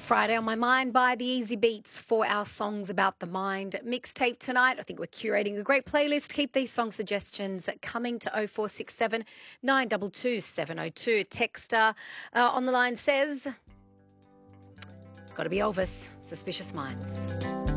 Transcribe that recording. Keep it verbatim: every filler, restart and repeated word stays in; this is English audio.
Friday on My Mind by The Easy Beats for our Songs About the Mind mixtape tonight. I think we're curating a great playlist. Keep these song suggestions coming to oh four six seven, nine two two, seven oh two. Texter uh, on the line says, it's got to be Elvis, Suspicious Minds.